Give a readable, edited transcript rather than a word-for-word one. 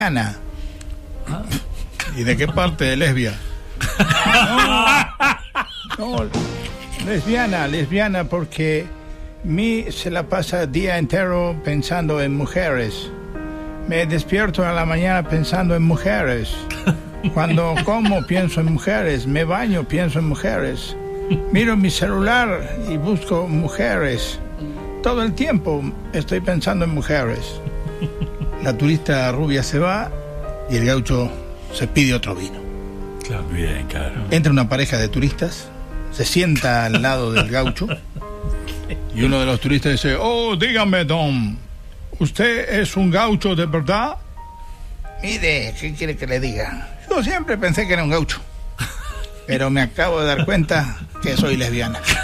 Ana. ¿Y de qué parte de lesbia? No, lesbiana porque se la pasa el día entero pensando en mujeres. Me despierto a la mañana pensando en mujeres. Cuando como pienso en mujeres, me baño pienso en mujeres. Miro mi celular y busco mujeres. Todo el tiempo estoy pensando en mujeres. La turista rubia se va y el gaucho se pide otro vino. Claro, bien, claro. Entra una pareja de turistas, se sienta al lado del gaucho y uno de los turistas dice: "Oh, dígame, don, ¿usted es un gaucho de verdad?" "Mire, ¿qué quiere que le diga? Yo siempre pensé que era un gaucho, pero me acabo de dar cuenta que soy lesbiana."